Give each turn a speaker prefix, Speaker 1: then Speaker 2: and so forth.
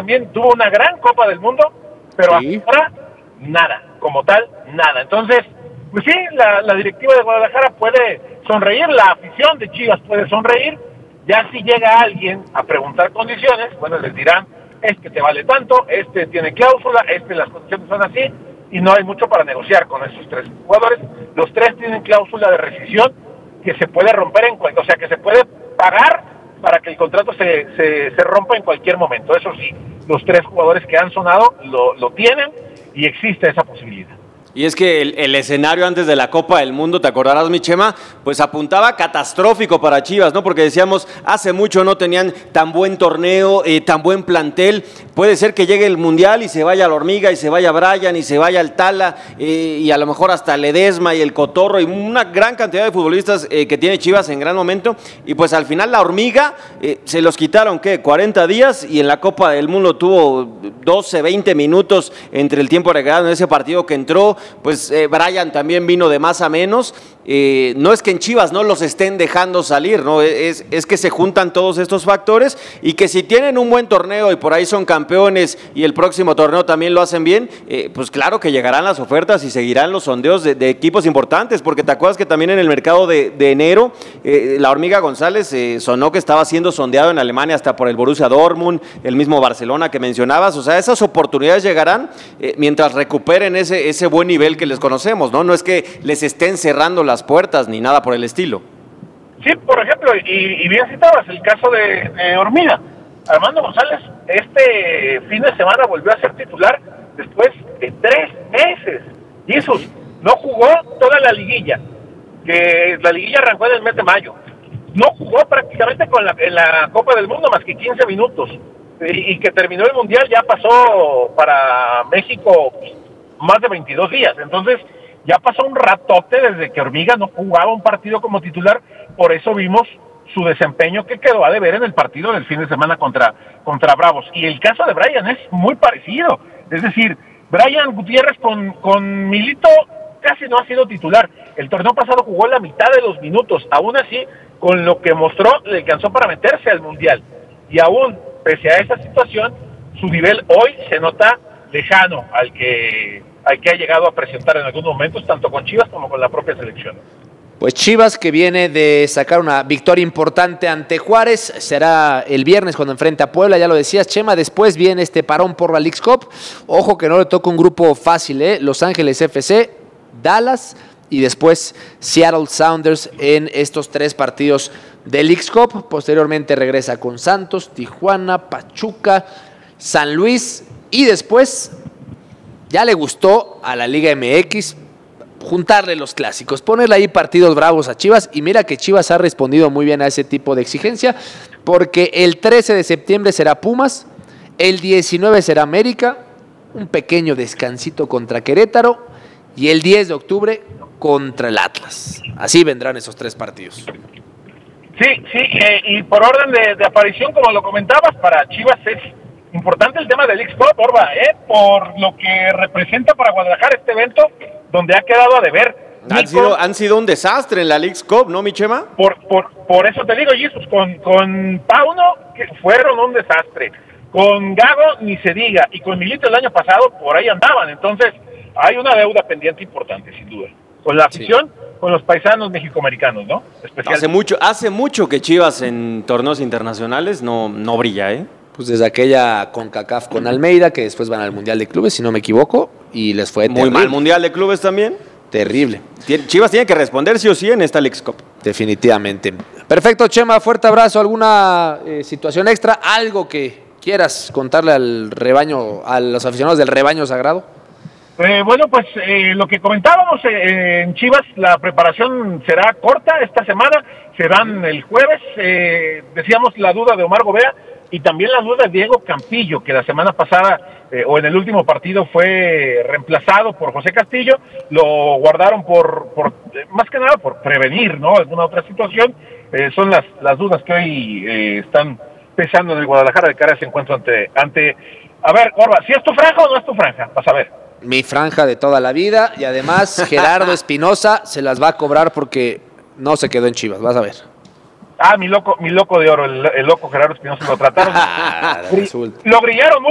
Speaker 1: también tuvo una gran Copa del Mundo, pero hasta ahora nada, como tal, nada. Entonces, pues sí, la directiva de Guadalajara puede sonreír, la afición de Chivas puede sonreír, ya si llega alguien a preguntar condiciones, bueno, les dirán, te vale tanto, tiene cláusula, las condiciones son así, y no hay mucho para negociar con esos 3 jugadores. Los 3 tienen cláusula de rescisión que se puede romper o sea, que se puede pagar para que el contrato se rompa en cualquier momento. Eso sí, los 3 jugadores que han sonado lo tienen y existe esa posibilidad.
Speaker 2: Y es que el escenario antes de la Copa del Mundo, te acordarás, mi Chema, pues apuntaba catastrófico para Chivas, ¿no? Porque decíamos, hace mucho no tenían tan buen torneo, tan buen plantel. Puede ser que llegue el Mundial y se vaya la Hormiga, y se vaya Brian, y se vaya el Tala, y a lo mejor hasta Ledesma y el Cotorro, y una gran cantidad de futbolistas que tiene Chivas en gran momento. Y pues al final la Hormiga se los quitaron, ¿qué? 40 días, y en la Copa del Mundo tuvo 12, 20 minutos entre el tiempo agregado en ese partido que entró. Pues Brian también vino de más a menos. No es que en Chivas no los estén dejando salir, ¿no? Es que se juntan todos estos factores, y que si tienen un buen torneo y por ahí son campeones y el próximo torneo también lo hacen bien, pues claro que llegarán las ofertas y seguirán los sondeos de equipos importantes, porque te acuerdas que también en el mercado de enero la Hormiga González sonó que estaba siendo sondeado en Alemania hasta por el Borussia Dortmund, el mismo Barcelona que mencionabas. O sea, esas oportunidades llegarán mientras recuperen ese buen nivel que les conocemos, ¿no? No es que les estén cerrando las puertas ni nada por el estilo.
Speaker 1: Sí, por ejemplo, y bien citabas el caso de Hormiga. Armando González fin de semana volvió a ser titular después de 3 meses. Jesús no jugó toda la liguilla, que la liguilla arrancó en el mes de mayo. No jugó prácticamente en la Copa del Mundo más que 15 minutos. Y que terminó el Mundial, ya pasó para México más de 22 días. Entonces, ya pasó un ratote desde que Hormiga no jugaba un partido como titular. Por eso vimos su desempeño que quedó a deber en el partido del fin de semana contra Bravos. Y el caso de Brian es muy parecido. Es decir, Brian Gutiérrez con Milito casi no ha sido titular. El torneo pasado jugó la mitad de los minutos. Aún así, con lo que mostró, le alcanzó para meterse al Mundial. Y aún, pese a esa situación, su nivel hoy se nota lejano al que ha llegado a presentar en algunos momentos, tanto con Chivas como con la propia selección.
Speaker 3: Pues Chivas, que viene de sacar una victoria importante ante Juárez, será el viernes cuando enfrente a Puebla, ya lo decías, Chema. Después viene este parón por la Leagues Cup. Ojo que no le toca un grupo fácil, Los Ángeles FC, Dallas y después Seattle Sounders en estos 3 partidos de Leagues Cup. Posteriormente regresa con Santos, Tijuana, Pachuca, San Luis, y después ya le gustó a la Liga MX juntarle los clásicos, ponerle ahí partidos bravos a Chivas. Y mira que Chivas ha respondido muy bien a ese tipo de exigencia, porque el 13 de septiembre será Pumas, el 19 será América, un pequeño descansito contra Querétaro, y el 10 de octubre contra el Atlas. Así vendrán esos 3 partidos.
Speaker 1: Sí, y por orden de aparición, como lo comentabas, para Chivas es importante el tema del Leagues Cup, Orba, por lo que representa para Guadalajara este evento, donde ha quedado a deber.
Speaker 2: Han sido un desastre en la Leagues Cup, ¿no, mi Chema?
Speaker 1: Por eso te digo, Jesús, con Pauno, que fueron un desastre. Con Gago, ni se diga. Y con Milito el año pasado, por ahí andaban. Entonces, hay una deuda pendiente importante, sin duda. Con la afición, sí, con los paisanos mexicoamericanos, ¿no?
Speaker 2: Hace mucho que Chivas en torneos internacionales no brilla, ¿eh?
Speaker 3: Pues desde aquella CONCACAF con Almeida, que después van al Mundial de Clubes, si no me equivoco, y les fue
Speaker 2: muy mal. ¿Mundial de Clubes también?
Speaker 3: Terrible.
Speaker 2: Chivas tiene que responder sí o sí en esta Leagues Cup.
Speaker 3: Definitivamente. Perfecto, Chema, fuerte abrazo. ¿Alguna situación extra? ¿Algo que quieras contarle al rebaño, a los aficionados del rebaño sagrado?
Speaker 1: Bueno, pues lo que comentábamos en Chivas, la preparación será corta esta semana, serán el jueves, decíamos la duda de Omar Gobea y también la duda de Diego Campillo, que la semana pasada o en el último partido fue reemplazado por José Castillo, lo guardaron por más que nada por prevenir, ¿no? Alguna otra situación, son las dudas que hoy están pesando en el Guadalajara de cara a ese encuentro ante a ver, Orba, ¿si es tu franja o no es tu franja? Vas a ver.
Speaker 3: Mi franja de toda la vida, y además Gerardo Espinosa se las va a cobrar porque no se quedó en Chivas, vas a ver.
Speaker 1: Mi loco de oro, el loco Gerardo Espinosa, lo trataron. Lo grillaron